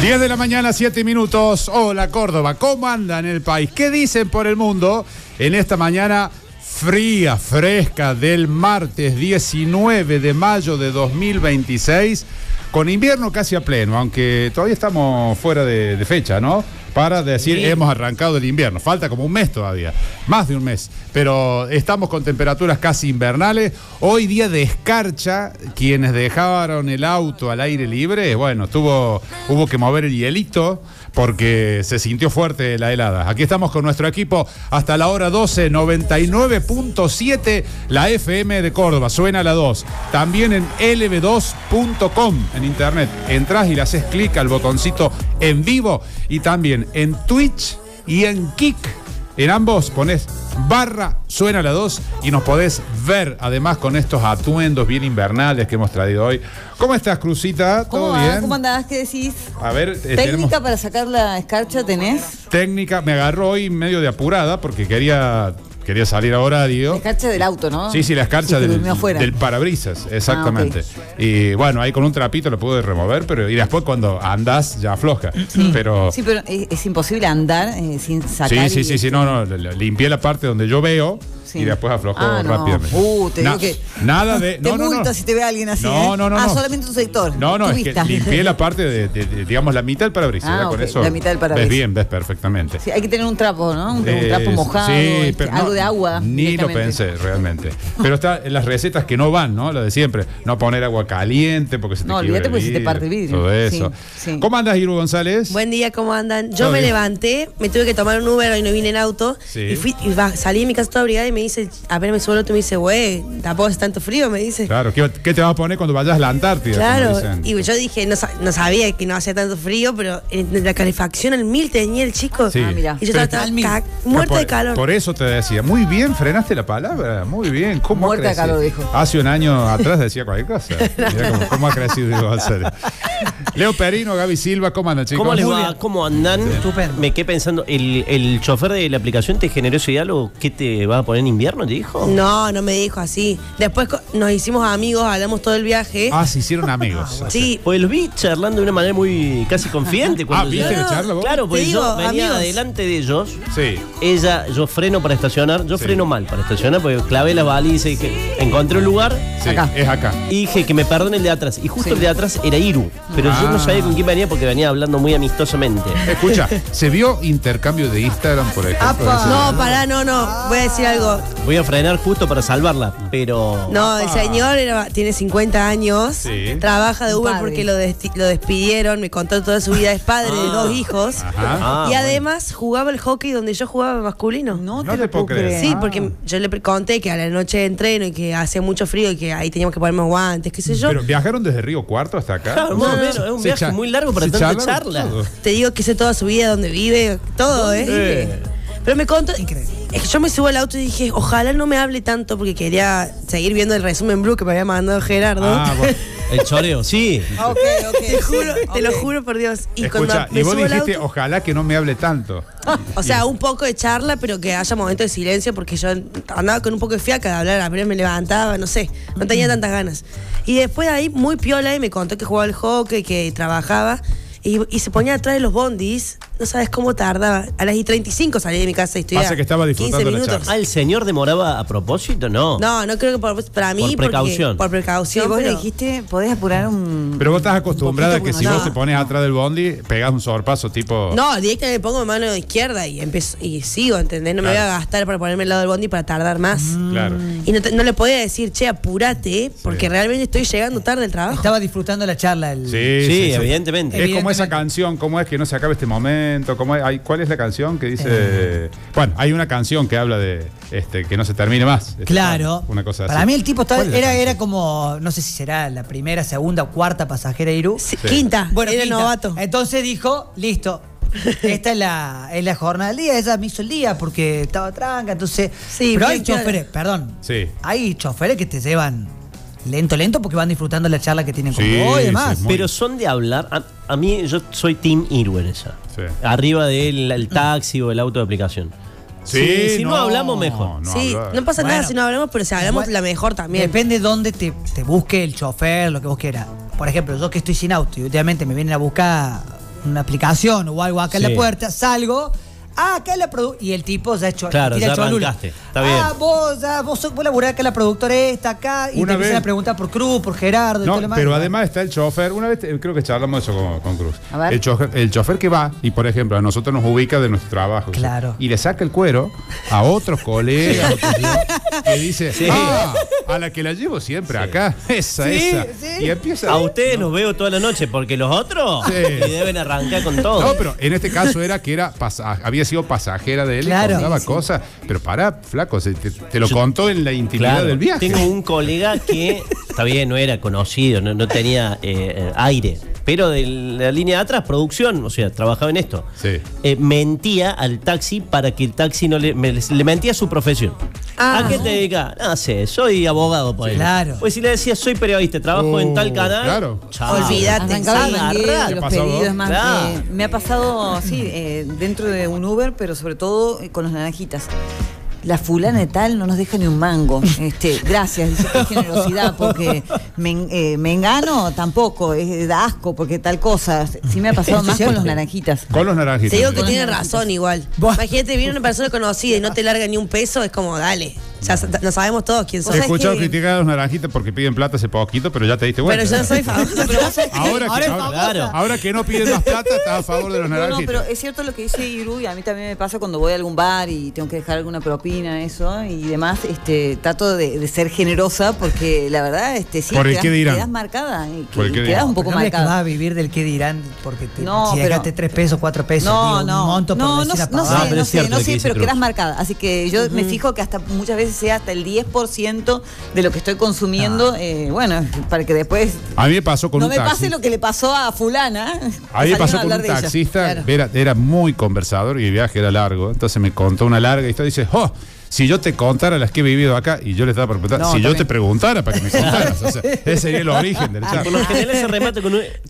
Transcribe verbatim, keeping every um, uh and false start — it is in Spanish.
diez de la mañana, siete minutos. Hola Córdoba, ¿cómo anda en el país? ¿Qué dicen por el mundo en esta mañana fría, fresca del martes diecinueve de mayo de dos mil veintiséis? Con invierno casi a pleno, aunque todavía estamos fuera de, de fecha, ¿no? Para decir, sí, hemos arrancado el invierno. Falta como un mes todavía, más de un mes. Pero estamos con temperaturas casi invernales. Hoy día de escarcha, quienes dejaron el auto al aire libre, bueno, tuvo, hubo que mover el hielito porque se sintió fuerte la helada. Aquí estamos con nuestro equipo hasta la hora doce, noventa y nueve punto siete, la F M de Córdoba, suena a la dos. También en L B dos punto com, en internet. Entrás y le haces clic al botoncito en vivo. Y también en Twitch y en Kik. En ambos ponés barra suena a la dos y nos podés ver además con estos atuendos bien invernales que hemos traído hoy. ¿Cómo estás, Cruzita? ¿Todo ¿Cómo bien? ¿Cómo andás? ¿Qué decís? A ver, eh, ¿Técnica tenemos... para sacar la escarcha tenés? Técnica, me agarró hoy medio de apurada porque quería... Quería salir a horario. La escarcha del auto, ¿no? Sí, sí, la escarcha sí, del, del parabrisas, parabrisas, exactamente. Ah, okay. Y bueno, ahí con un trapito lo pude remover, pero y después cuando andás ya afloja. Sí, pero, sí, pero es, es imposible andar eh, sin sacar. Sí, sí, y... sí, sí, no, no, limpié la parte donde yo veo. Sí. Y después aflojó ah, no. rápidamente. Uh, te digo que nada de. Te no, multa no, no. si te ve alguien así. No, ¿eh? no, no. Ah, no. solamente tu sector. No, no, tu es vista. que limpié la parte de, de, de, digamos, la mitad del parabrisas. Ah, con okay. eso La mitad del parabrisas. Ves bien, ves perfectamente. Sí, hay que tener un trapo, ¿no? Un, eh, un trapo mojado, sí, pero algo no, de agua. Ni lo pensé, realmente. Pero está en las recetas que no van, ¿no? Lo de siempre. No poner agua caliente porque se te No, olvídate porque se te parte el vidrio. Todo eso. Sí, sí. ¿Cómo andas, Iru González? Buen día, ¿cómo andan? Yo me bien? levanté, me tuve que tomar un Uber, hoy no vine en auto. Sí. Y, fui, y va, salí de mi casa toda abrigada y me dice, apenas me subo al auto y me dice, güey, tampoco es tanto frío, me dice. Claro, ¿qué, qué te vas a poner cuando vayas a la Antártida? Claro, y yo dije, no, no sabía que no hacía tanto frío, pero en la calefacción al mil tenía el chico. Sí. Ah, mira. Y yo estaba muerta por, de calor. Por eso te decía, muy bien, frenaste la palabra, muy bien. ¿Cómo muerta de calor, dijo. Hace un año atrás decía cualquier cosa. Mira cómo, cómo ha crecido Iru González. Leo Perino, Gaby Silva, ¿cómo andan, chicos? ¿Cómo les va? ¿Cómo andan? Sí. Me quedé pensando, ¿el, ¿el chofer de la aplicación te generó ese diálogo? ¿Qué te va a poner en invierno, te dijo? No, no me dijo así. Después nos hicimos amigos, hablamos todo el viaje. Ah, se hicieron amigos. Sí. Pues los vi charlando de una manera muy casi confiante. Ah, ¿viste la charla vos? Claro, pues digo, yo venía amigos. adelante de ellos. Sí. Ella, yo freno para estacionar. Yo sí. freno mal para estacionar porque clavé las balizas y que encontré un lugar. Sí, acá. Es acá. Y dije que me perdone el de atrás. Y justo sí. el de atrás era Iru. Pero ah. yo no sabía con quién venía porque venía hablando muy amistosamente. Escucha, ¿se vio intercambio de Instagram, por ejemplo? No, pará, no, no. Voy a decir algo. Voy a frenar justo para salvarla, pero... No, el señor era, tiene cincuenta años, sí. trabaja de Uber padre. porque lo, des, lo despidieron, me contó toda su vida, es padre ah. de dos hijos. Ajá. Y ah, además bueno. jugaba el hockey donde yo jugaba masculino. No te, no te puedo creer. Sí, ah. porque yo le conté que a la noche de entreno y que hacía mucho frío y que ahí teníamos que ponernos guantes, qué sé yo. Pero viajaron desde Río Cuarto hasta acá. Claro, no, no, es un viaje muy largo para tanta charla. Todo. Te digo que sé toda su vida, dónde vive, todo, ¿eh? eh. Pero me contó... Increíble. Es que yo me subo al auto y dije, ojalá no me hable tanto porque quería seguir viendo el resumen blue que me había mandado Gerardo. Ah, bueno. El choreo, sí. Ok, ok. Te juro, sí. te okay. lo juro por Dios. Y, escucha, me y vos subo dijiste, auto, ojalá que no me hable tanto. o sea, un poco de charla, pero que haya momentos de silencio porque yo andaba con un poco de fiaca de hablar, apenas me levantaba, no sé, no tenía tantas ganas. Y después ahí, muy piola, y me contó que jugaba al hockey, que trabajaba. Y, y se ponía atrás de los bondis, no sabes cómo tardaba. A las y treinta y cinco salí de mi casa y estudiaba. Pasa que estaba disfrutando quince la minutos. charla. Ah, ¿el señor demoraba a propósito? No. No, no creo que por, para mí. Por precaución. Porque, por precaución. Sí, vos pero... le dijiste, podés apurar un. Pero vos estás acostumbrada a que si no. vos te pones atrás del bondi, pegás un sorpaso tipo. No, directamente me pongo mi mano izquierda y empiezo, y sigo, ¿entendés? No claro. me voy a gastar para ponerme al lado del bondi para tardar más. Claro. Y no, te, no le podía decir, che, apurate, porque sí. realmente estoy llegando tarde al trabajo. Estaba disfrutando la charla. El... Sí, sí, sí, evidentemente. Es evidentemente. como esa canción, ¿cómo es que no se acabe este momento? ¿Cómo es? Hay, ¿Cuál es la canción que dice? Eh. Bueno, hay una canción que habla de este que no se termine más. Claro. Una cosa así. Para mí el tipo estaba, era, era como, no sé si será la primera, segunda o cuarta pasajera Iru. Sí, sí. Quinta. Bueno, era quinta. novato. Entonces dijo, listo. Esta es la, es la jornada del día. Ella me hizo el día porque estaba tranca. Entonces. Sí, pero hay claro. choferes, perdón. Sí. Hay choferes que te llevan lento, lento porque van disfrutando la charla que tienen con sí, vos y demás. Sí, muy... Pero son de hablar. A, a mí, yo soy Team Iru en esa. Sí. Arriba del el taxi o el auto de aplicación. Sí, sí, si no, no hablamos mejor. No, sí, hablar. no pasa bueno, nada si no hablamos, pero si hablamos bueno, la mejor también. Depende de dónde te, te busque el chofer, lo que vos quieras. Por ejemplo, yo que estoy sin auto y últimamente me vienen a buscar una aplicación o algo acá en Sí. la puerta, salgo. Ah, acá es la produ y el tipo ya hecho. Claro, tira ya cholula. arrancaste. Está bien. Ah, vos, ya, vos, sos- vos laburás acá la productora esta, acá. Y Una te empiezan vez- a preguntar por Cruz, por Gerardo y No, todo lo demás. pero además está el chofer. Una vez eh, creo que charlamos eso con, con Cruz. A ver. El chofer, el chofer que va y, por ejemplo, a nosotros nos ubica de nuestro trabajo. Claro. Y le saca el cuero a otros colegas. a otros días, que dice, Sí. ah, a la que la llevo siempre acá. Esa, Sí, esa. sí. Y empieza. A ustedes los veo toda la noche, porque los otros Sí. y deben arrancar con todo. No, pero en este caso era que era pasa- había sido pasajera de él Claro. y contaba Sí, sí. cosas. Pero para, flaco, se- te, te lo Yo- contó en la intimidad Claro, del viaje. tengo un colega que, está bien, no era conocido, no, no tenía eh, eh, aire, pero de la línea de atrás, producción, o sea, trabajaba en esto. Sí. Eh, mentía al taxi para que el taxi no le, me- le mentía su profesión. Ah. ¿A qué te dedicas? No sé, soy abogado, por ahí. Claro. Pues si le decía, soy periodista, trabajo en tal Oh, canal. claro. chao. Olvídate. Arrancaba el Agarrá. mangueo, ¿Te los pasó a vos? pedidos, es más, Claro. eh, me ha pasado, sí, eh, dentro de un Uber, pero sobre todo eh, con los naranjitas. La fulana de tal no nos deja ni un mango. Este, gracias, dice qué generosidad, porque me, eh, me engano tampoco, es da asco, porque tal cosa. Sí me ha pasado Eso más es cierto. con los naranjitas. Con los naranjitos. Te digo que Con tiene naranjitas. razón igual. Buah. Imagínate, viene una persona conocida y no te larga ni un peso, es como, dale. Ya sa- no sabemos todos quién O sos. He sea, escuchado que- criticar a los naranjitas porque piden plata hace poquito, pero ya te diste cuenta. Pero yo soy famosa. Pero vos sabés que- Ahora, Ahora que, es ahora, famosa. Claro. ahora que no piden más plata, estás a favor de los No, no, naranjitas. pero es cierto lo que dice Iru, y a mí también me pasa cuando voy a algún bar y tengo que dejar alguna propina, eso, y demás, este, trato de, de ser generosa porque la verdad, este, sí, ¿Por el quedas, qué dirán? quedas marcada, y ¿Por el qué quedas dirán? un poco no me que vas a marcada. vivir del que dirán, porque te, No, si pero- dejaste tres pesos, cuatro pesos, No, digo, un no, monto por no, decir no, a no pavada. No, sé, pero no es sé, cierto no lo que sé, dice pero Cruz. quedas marcada. Así que yo me fijo que hasta muchas veces sea hasta el diez por ciento de lo que estoy consumiendo, eh, bueno, para que después A mí me pasó con no un me taxi. pase lo que le pasó a fulana. A mí me Salieron pasó a con hablar un de ella. taxista, Claro. era, era muy conversador y el viaje era largo. Entonces me contó una larga historia y dice, oh, si yo te contara las que he vivido acá, y yo le estaba por preguntar, No, si yo también. te preguntara para que me contaras. O sea, ese sería el origen del Y charla. por lo general se remata con un,